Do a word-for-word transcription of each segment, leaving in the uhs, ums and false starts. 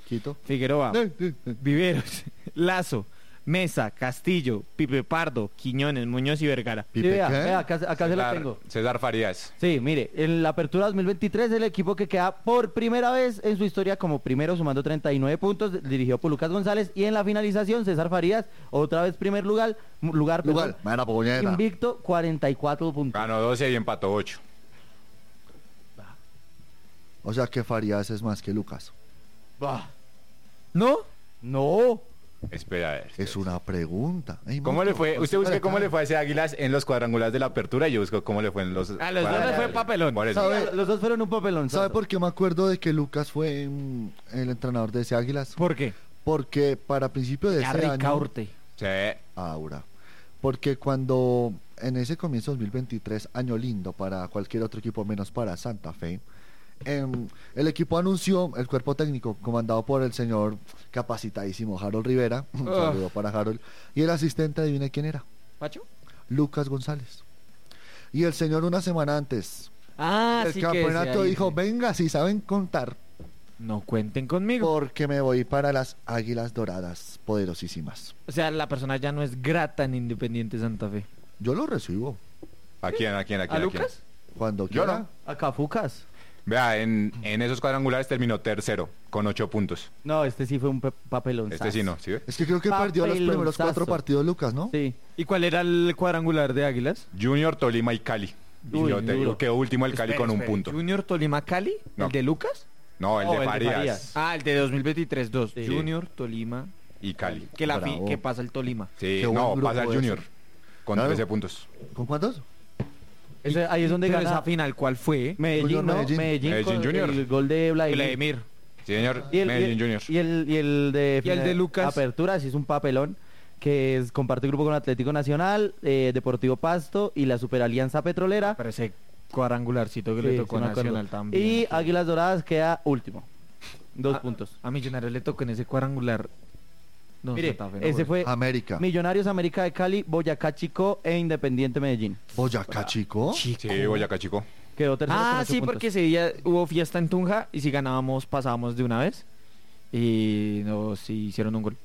Quito. Figueroa, Eh, eh, eh. Viveros, Lazo, Mesa, Castillo, Pipe Pardo, Quiñones, Muñoz y Vergara. Sí, ¿Pipe vea, qué? vea, acá, acá se lo César, tengo. César Farías. Sí, mire, en la apertura dos mil veintitrés el equipo que queda por primera vez en su historia como primero sumando treinta y nueve puntos, dirigido por Lucas González, y en la finalización César Farías, otra vez primer lugar, lugar, Lugar, perdón, mera puñeta. invicto, cuarenta y cuatro puntos. Ganó doce y empató ocho. O sea que Farías es más que Lucas. Bah, ¿No? no, Espera a ver. Es una pregunta. Ay, ¿Cómo monstruo, le fue? Usted para busque cómo acá. le fue a ese Águilas en los cuadrangulares de la apertura y yo busco cómo le fue en los... A los dos cuadrangulares. les fue papelón. Por eso. ¿Sabe? los dos fueron un papelón. ¿Sabe por qué me acuerdo de que Lucas fue mm, el entrenador de ese Águilas? ¿Por qué? Porque para principio de Ya ese año... Ricaurte. Sí. Aura. Porque cuando en ese comienzo dos mil veintitrés, año lindo para cualquier otro equipo menos para Santa Fe, em, el equipo anunció, el cuerpo técnico comandado por el señor capacitadísimo Harold Rivera, un Ah. saludo para Harold, y el asistente, adivine quién era, ¿Pacho? Lucas González. Y el señor una semana antes Ah, del sí que campeonato ese ahí, dijo, sí. venga, si saben contar, No cuenten conmigo. porque me voy para las Águilas Doradas, poderosísimas. O sea, la persona ya no es grata en Independiente Santa Fe. Yo lo recibo, ¿A quién? ¿A quién? ¿A quién? ¿A ¿A quién? Lucas? cuando Yo quiera. no. A Cafucas. Vea, en, en esos cuadrangulares terminó tercero, con ocho puntos. No, este sí fue un pe- papelón. Este sí no, ¿sí ve? Es que creo que perdió los primeros Papelonzazo. cuatro partidos Lucas, ¿no? Sí. ¿Y cuál era el cuadrangular de Águilas? Junior, Tolima y Cali. Y Uy, lo te- duro. quedó último el Cali Espere, con un espere, punto. ¿Junior Tolima Cali? No. ¿El de Lucas? No, el No, de el de Farías. Farías. Ah, el de dos mil veintitrés dos. Sí. Junior Tolima. Y Cali. Que, la fi- Bravo. que pasa el Tolima. Sí, Qué buen no, grupo pasa el ese. Junior. Con Claro. trece puntos. ¿Con cuántos? Ese- ahí es donde Pero gana esa final, ¿cuál fue? Medellín, Junior ¿no? Medellín. Medellín, Medellín con Junior. el gol de Vladimir. Vladimir. Sí, señor. Y el, Medellín y el- Junior. Y el, y el de, Y el de Lucas. Apertura, sí es un papelón, que es, comparte grupo con Atlético Nacional, eh, Deportivo Pasto y la Superalianza Petrolera. Pero ese cuadrangularcito que Sí, le tocó sí me a acuerdo. Nacional también. Y Águilas Doradas queda último. Dos Ah, puntos. A Millonarios le tocó en ese cuadrangular. No, Mire, Santa Fe, no ese fue. fue América. Millonarios América de Cali, Boyacá Chico e Independiente Medellín. Boyacá, chico. Chico. Sí, Boyacá, chico. Quedó tercero con Ah, ocho sí, puntos. porque ese día hubo fiesta en Tunja y si ganábamos pasábamos de una vez. Y nos hicieron un gol.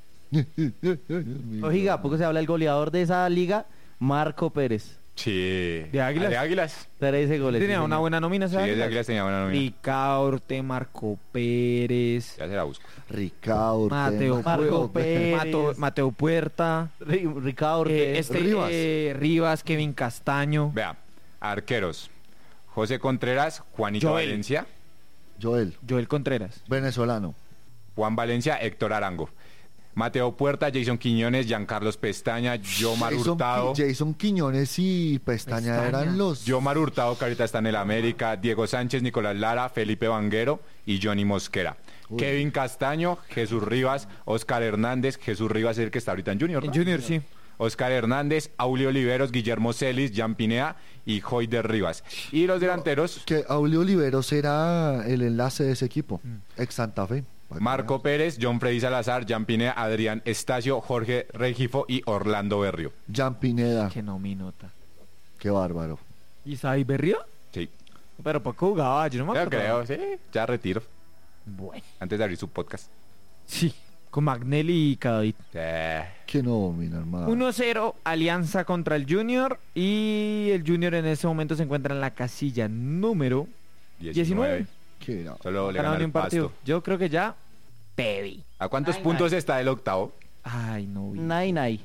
Oiga, ¿a poco se habla el goleador de esa liga? Marco Pérez. Sí. ¿De Águilas? ¿De Águilas? trece goles. Tenía sí, una señor. buena nómina, Sí, ¿sabes? de Águilas tenía buena nómina. Ricaurte, Marco Pérez, Ya se la busco. Ricardo. Mateo, Marco Pu- Pérez. Mato- Mateo Puerta, Ri- Ricardo eh, Ortez. este, Rivas. eh, Rivas, Kevin Castaño. Vea, arqueros. José Contreras, Juanito Joel. Valencia, Joel, Joel Contreras. venezolano. Juan Valencia, Héctor Arango. Mateo Puerta, Jason Quiñones, Giancarlos Pestaña, Yomar Jason, Hurtado. Qui- Jason Quiñones y Pestaña, Pestaña. eran los... Yomar Hurtado, que ahorita está en el América, Diego Sánchez, Nicolás Lara, Felipe Vanguero y Johnny Mosquera. Uy. Kevin Castaño, Jesús Rivas, Oscar Hernández, Jesús Rivas es el que está ahorita en Junior, ¿no? En Junior, sí. Oscar Hernández, Aulio Oliveros, Guillermo Celis, Jan Pinea y Joyder Rivas. Y los delanteros, Que Aulio Oliveros era el enlace de ese equipo, ex Santa Fe. Marco Pérez, John Freddy Salazar, Jan Pinea, Adrián Estacio, Jorge Regifo y Orlando Berrio. Jan Pineda, Que no minota. qué bárbaro. ¿Y Sai Berrio? Sí, Pero poco jugaba, yo no me yo acuerdo. creo, sí, ya retiro, Bueno. antes de abrir su podcast. Sí, con Magnelli y Cadavid. Eh, Qué nómina, hermano. uno cero, Alianza contra el Junior. Y el Junior en ese momento se encuentra en la casilla número diecinueve. Qué no. Solo le Ganado gana ni el un partido. Pasto. Yo creo que ya pedí. ¿A cuántos Ay, puntos ay. está el octavo? Ay, no vi. Nay, nay.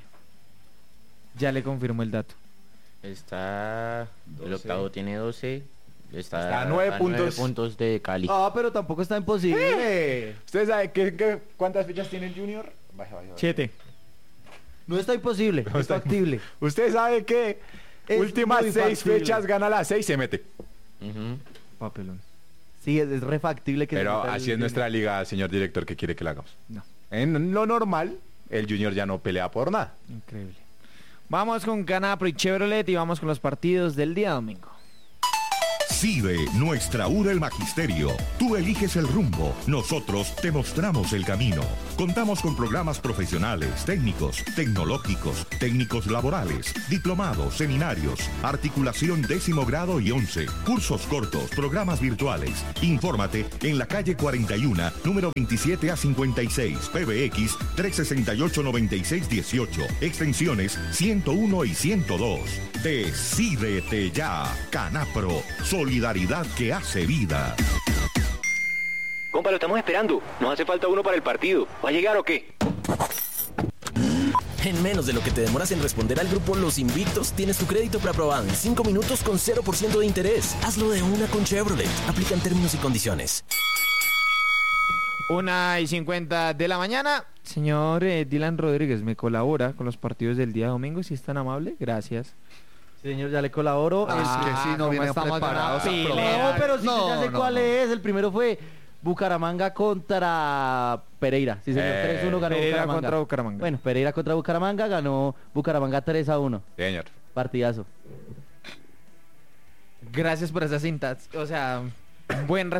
Ya le confirmó el dato. Está. El octavo tiene doce. Está, Está a nueve puntos. puntos de Cali. Ah, pero tampoco está imposible. ¿Ustedes saben qué, qué- cuántas fechas tiene el Junior? Vaya, vaya, vaya. Siete. No está imposible, No es está- factible. ¿Usted sabe que Es últimas muy seis factible. fechas gana las seis se mete? Ujú. Papelón. Sí, es, es re factible que se Pero meta el así es Junior. nuestra liga, señor director, que quiere que la hagamos. No. En lo normal, el Junior ya no pelea por nada. Increíble. Vamos con Canapro y Chevrolet y vamos con los partidos del día domingo. CIDE, nuestra U del Magisterio. Tú eliges el rumbo, nosotros te mostramos el camino. Contamos con programas profesionales, técnicos, tecnológicos, técnicos laborales, diplomados, seminarios, articulación décimo grado y once, cursos cortos, programas virtuales. Infórmate en la calle cuarenta y uno, número veintisiete a cincuenta y seis, P B X trescientos sesenta y ocho, noventa y seis dieciocho, extensiones ciento uno y ciento dos. Decídete ya, Canapro, solidaridad que hace vida. Compa, lo estamos esperando. Nos hace falta uno para el partido. ¿Va a llegar o qué? En menos de lo que te demoras en responder al grupo Los Invictos, tienes tu crédito preaprobado en cinco minutos con cero por ciento de interés. Hazlo de una con Chevrolet. Aplican términos y condiciones. Una y cincuenta de la mañana. Señor eh, Dylan Rodríguez, ¿me colabora con los partidos del día domingo? Si es tan amable, gracias. Señor, ya le colaboro. Ah, es que sí, no ¿cómo vienen estamos preparados. de una a pelea? No, pero sí, No, ya sé no, cuál no. es. El primero fue Bucaramanga contra Pereira. Sí, señor, Eh, tres uno ganó Pereira Bucaramanga. contra Bucaramanga. Bueno, Pereira contra Bucaramanga, ganó Bucaramanga tres a uno. Señor. Partidazo. Gracias por esas cintas. O sea, buen